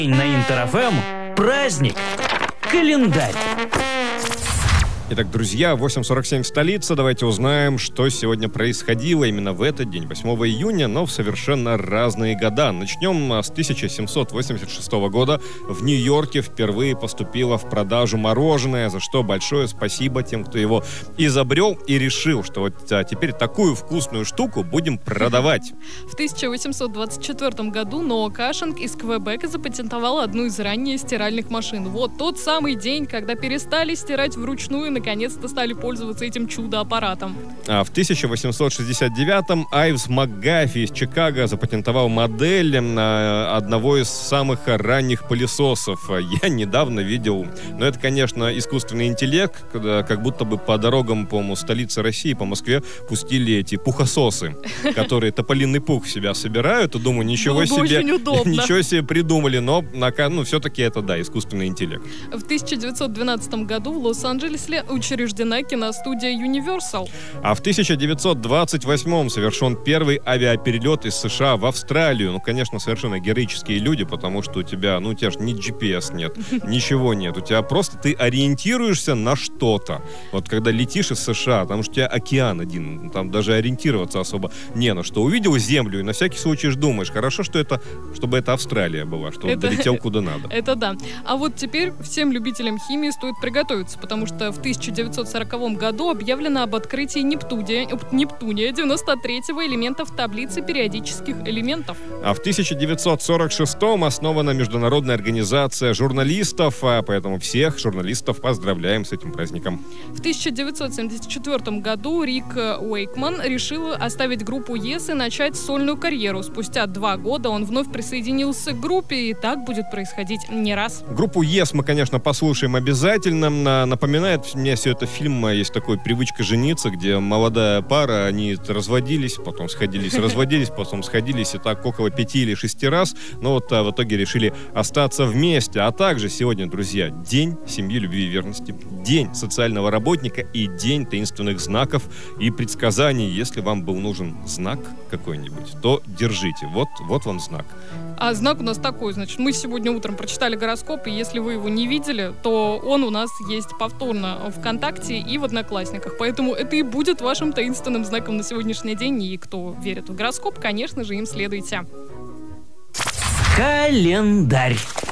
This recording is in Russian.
На Интер-ФМ праздник. Календарь. Итак, друзья, 8:47 в столице. Давайте узнаем, что сегодня происходило именно в этот день, 8 июня, но в совершенно разные года. Начнем с 1786 года. В Нью-Йорке впервые поступило в продажу мороженое, за что большое спасибо тем, кто его изобрел и решил, что вот теперь такую вкусную штуку будем продавать. В 1824 году Ноа Кашинг из Квебека запатентовал одну из ранее стиральных машин. Вот тот самый день, когда перестали стирать вручную и наконец-то стали пользоваться этим чудо-аппаратом. А в 1869-м Айвс МакГаффи из Чикаго запатентовал модель одного из самых ранних пылесосов. Я недавно видел, но это, конечно, искусственный интеллект, когда как будто бы по дорогам, по-моему, столицы России, по Москве, пустили эти пухососы, которые тополиный пух в себя собирают, и думаю, ничего себе придумали, но все-таки это, да, искусственный интеллект. В 1912 году в Лос-Анджелесе учреждена киностудия Universal. А в 1928-м совершен первый авиаперелет из США в Австралию. Конечно, совершенно героические люди, потому что у тебя же ни GPS нет, ничего нет. У тебя просто ты ориентируешься на что-то. Вот когда летишь из США, там же у тебя океан один, там даже ориентироваться особо не на что. Увидел Землю и на всякий случай думаешь, хорошо, чтобы это Австралия была, что долетел куда надо. Это да. А вот теперь всем любителям химии стоит приготовиться, потому что в 1940 году объявлено об открытии Нептуния, 93-го элемента в таблице периодических элементов. А в 1946-м основана Международная организация журналистов, поэтому всех журналистов поздравляем с этим праздником. В 1974 году Рик Уэйкман решил оставить группу Yes и начать сольную карьеру. Спустя 2 года он вновь присоединился к группе, и так будет происходить не раз. Группу Yes мы, конечно, послушаем обязательно. Напоминает мне все это фильм, есть такой «Привычка жениться», где молодая пара, они разводились, потом сходились, разводились, потом сходились, и так около 5 или 6 раз, но вот в итоге решили остаться вместе. А также сегодня, друзья, День семьи, любви и верности, День социального работника и День таинственных знаков и предсказаний. Если вам был нужен знак какой-нибудь, то держите. Вот вам знак. А знак у нас такой, значит, мы сегодня утром прочитали гороскоп, и если вы его не видели, то он у нас есть повторно ВКонтакте и в Одноклассниках. Поэтому это и будет вашим таинственным знаком на сегодняшний день. И кто верит в гороскоп, конечно же, им следуйте. Календарь.